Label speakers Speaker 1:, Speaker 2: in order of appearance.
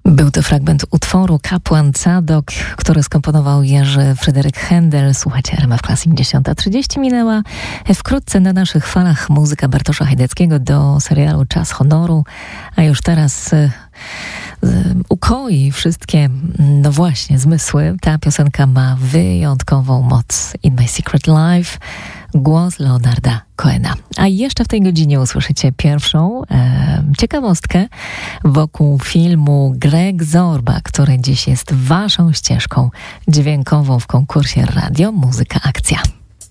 Speaker 1: Był to fragment utworu Kapłan Cadok, który skomponował Jerzy Fryderyk Händel. Słuchajcie, RMF Classic 10:30 minęła. Wkrótce na naszych falach muzyka Bartosza Hajdeckiego do serialu Czas Honoru, a już teraz ukoi wszystkie, no właśnie, zmysły. Ta piosenka ma wyjątkową moc. In My Secret Life, głos Leonarda Cohena. A jeszcze w tej godzinie usłyszycie pierwszą ciekawostkę wokół filmu Greg Zorba, który dziś jest waszą ścieżką dźwiękową w konkursie Radio Muzyka Akcja.